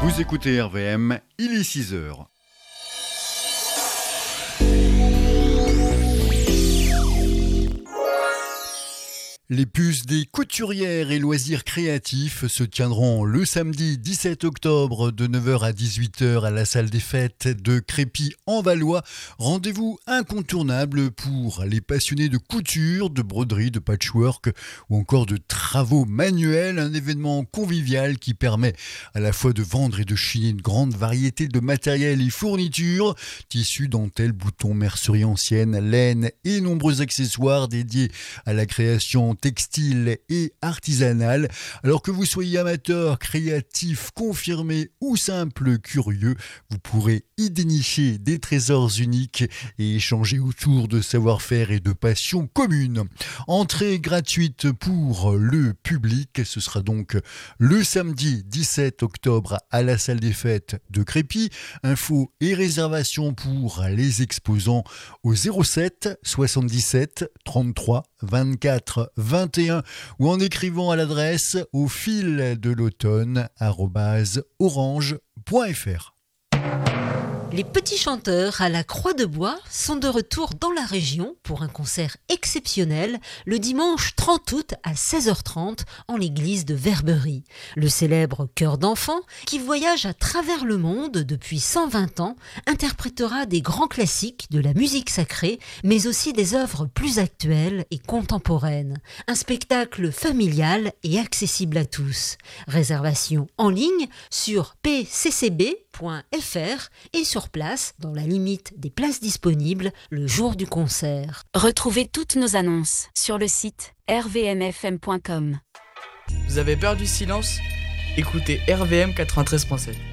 Vous écoutez RVM, il est 6h. Les puces des couturières et loisirs créatifs se tiendront le samedi 17 octobre de 9h à 18h à la salle des fêtes de Crépy en Valois. Rendez-vous incontournable pour les passionnés de couture, de broderie, de patchwork ou encore de travaux manuels. Un événement convivial qui permet à la fois de vendre et de chiner une grande variété de matériel et fournitures, tissus, dentelles, boutons, mercerie ancienne, laine et nombreux accessoires dédiés à la création textile et artisanale. Alors que vous soyez amateur, créatif, confirmé ou simple curieux, vous pourrez y dénicher des trésors uniques et échanger autour de savoir-faire et de passions communes. Entrée gratuite pour le public, ce sera donc le samedi 17 octobre à la salle des fêtes de Crépy. Infos et réservations pour les exposants au 07 77 33 24 21 ou en écrivant à l'adresse au fil de l'automne @orange.fr. Les petits chanteurs à la Croix de Bois sont de retour dans la région pour un concert exceptionnel le dimanche 30 août à 16h30 en l'église de Verberie. Le célèbre chœur d'enfants, qui voyage à travers le monde depuis 120 ans, interprétera des grands classiques de la musique sacrée, mais aussi des œuvres plus actuelles et contemporaines. Un spectacle familial et accessible à tous. Réservation en ligne sur pccb.fr et sur place, dans la limite des places disponibles, le jour du concert. Retrouvez toutes nos annonces sur le site rvmfm.com. Vous avez peur du silence ? Écoutez RVM 93.7.